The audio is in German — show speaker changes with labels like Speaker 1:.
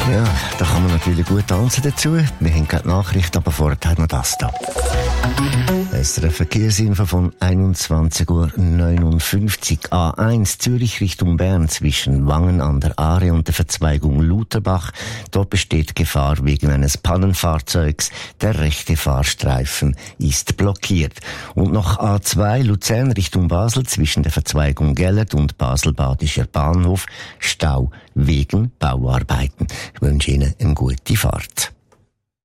Speaker 1: Ja, da kann man natürlich gut tanzen dazu. Wir haben gerade Nachrichten, aber vorher haben wir das da. Es ist eine Verkehrsinfo von 21:59 Uhr. A1 Zürich Richtung Bern zwischen Wangen an der Aare und der Verzweigung Lutherbach. Dort besteht Gefahr wegen eines Pannenfahrzeugs. Der rechte Fahrstreifen ist blockiert. Und noch A2 Luzern Richtung Basel zwischen der Verzweigung Gellert und Basel-Badischer Bahnhof. Stau wegen Bauarbeiten. Ich wünsche Ihnen eine gute Fahrt.